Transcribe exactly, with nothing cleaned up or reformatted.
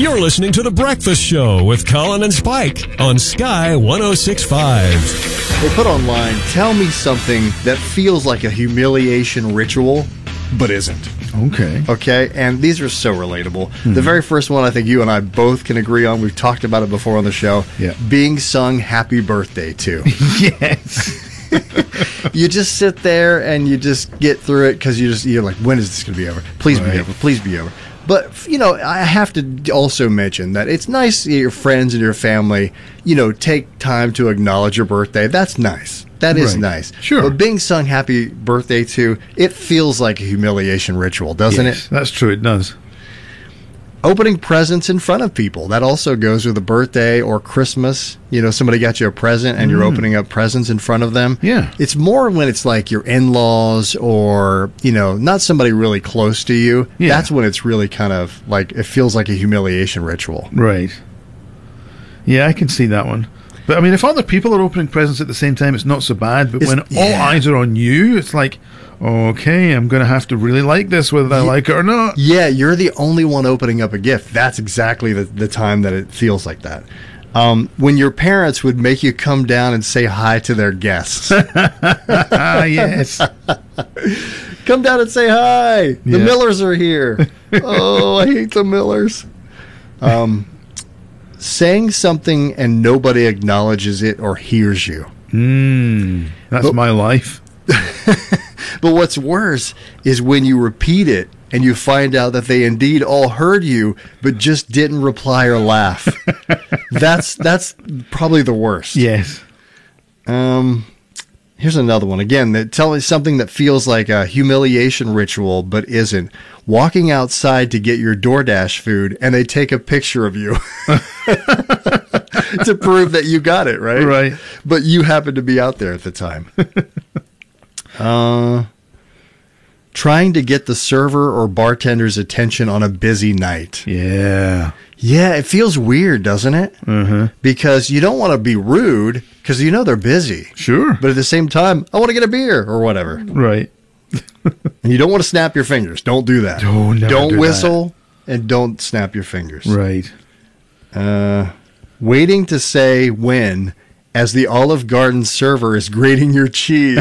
You're listening to The Breakfast Show with Colin and Spike on Sky one oh six point five. They put online, tell me something that feels like a humiliation ritual, but isn't. Okay. Okay, and these are so relatable. Mm-hmm. The very first one I think you and I both can agree on, we've talked about it before on the show, Yeah. being sung happy birthday to. Yes. You just sit there and you just get through it because you just, you're like, when is this going to be over? Please Right. be over. Please be over. But, you know, I have to also mention that it's nice that your friends and your family, you know, take time to acknowledge your birthday. That's nice. That is Right. nice. Sure. But being sung happy birthday to, it feels like a humiliation ritual, doesn't Yes, it? that's true. It does. Opening presents in front of people. That also goes with a birthday or Christmas. You know, somebody got you a present and you're opening up presents in front of them. Yeah. It's more when it's like your in-laws or, you know, not somebody really close to you. Yeah. That's when it's really kind of like, it feels like a humiliation ritual. Right. Yeah, I can see that one. But I mean, if other people are opening presents at the same time, it's not so bad. But It's- when all yeah. eyes are on you, it's like, okay, I'm going to have to really like this, whether I Ye- like it or not. Yeah, you're the only one opening up a gift. That's exactly the, the time that it feels like that. Um, when your parents would make you come down and say hi to their guests. Ah, yes. Come down and say hi. The Yeah. Millers are here. Oh, I hate the Millers. Um, saying something and nobody acknowledges it or hears you. Mm, that's But- my life. But what's worse is when you repeat it and you find out that they indeed all heard you, but just didn't reply or laugh. that's that's probably the worst. Yes. Um, here's another one. Again, that tell me something that feels like a humiliation ritual, but isn't. Walking outside to get your DoorDash food, and they take a picture of you to prove that you got it, right? Right. But you happen to be out there at the time. uh, trying to get the server or bartender's attention on a busy night. Yeah. Yeah, it feels weird, doesn't it? Uh-huh. Because you don't want to be rude because you know they're busy. Sure. But at the same time, I want to get a beer or whatever. Right. And you don't want to snap your fingers. Don't do that. Oh, never don't do whistle and don't snap your fingers. Right. Uh, waiting to say when as the Olive Garden server is grating your cheese.